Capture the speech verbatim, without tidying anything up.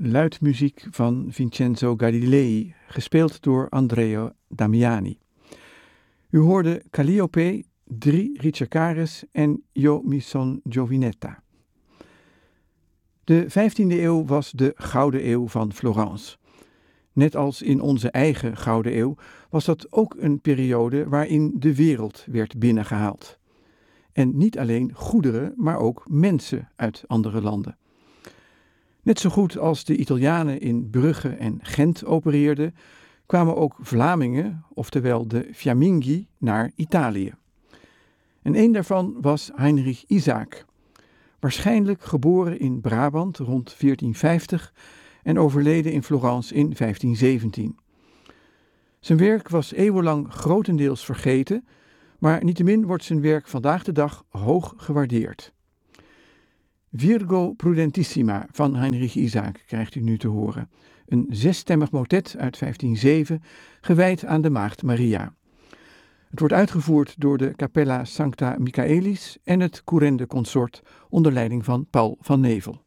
luidmuziek van Vincenzo Galilei, gespeeld door Andrea Damiani. U hoorde Calliope, Drie Ricercares en Io mi son giovinetta. De vijftiende eeuw was de Gouden Eeuw van Florence. Net als in onze eigen Gouden Eeuw was dat ook een periode waarin de wereld werd binnengehaald. En niet alleen goederen, maar ook mensen uit andere landen. Net zo goed als de Italianen in Brugge en Gent opereerden, kwamen ook Vlamingen, oftewel de Fiamminghi, naar Italië. En een daarvan was Heinrich Isaac, waarschijnlijk geboren in Brabant rond veertien vijftig en overleden in Florence in vijftien zeventien. Zijn werk was eeuwenlang grotendeels vergeten, maar niettemin wordt zijn werk vandaag de dag hoog gewaardeerd. Virgo Prudentissima van Heinrich Isaac krijgt u nu te horen. Een zesstemmig motet uit vijftien zeven, gewijd aan de Maagd Maria. Het wordt uitgevoerd door de Capella Sancta Michaelis en het Courende Consort onder leiding van Paul van Nevel.